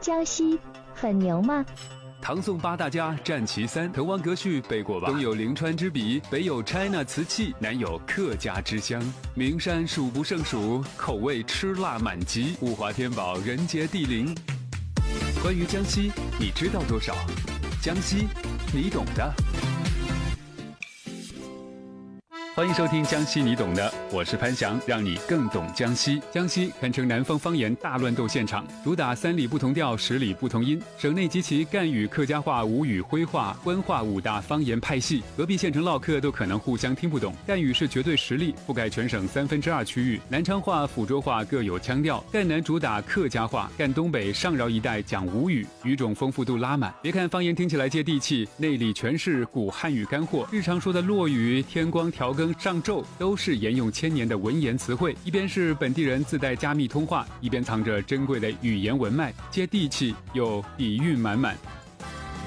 江西很牛吗？ 唐宋八大家占其三，滕王阁序背过吧？东有临川之笔，北有 China 瓷器，南有客家之乡。名山数不胜数，口味吃辣满级，物华天宝，人杰地灵。关于江西，你知道多少？江西，你懂的。欢迎收听江西你懂的，我是潘翔，让你更懂江西。江西堪称南方方言大乱斗现场，主打3里不同调，10里不同音。省内及其赣语、客家话、吴语、徽话、官话5大方言派系，隔壁县城唠嗑都可能互相听不懂。赣语是绝对实力，覆盖全省2/3区域。南昌话、抚州话各有腔调，赣南主打客家话，赣东北、上饶一带讲吴语，语种丰富度拉满。别看方言听起来接地气，内里全是古汉语干货，日常说的落雨、天光、调更、上昼都是沿用千年的文言词汇，一边是本地人自带加密通话，一边藏着珍贵的语言文脉，接地气又底蕴满满。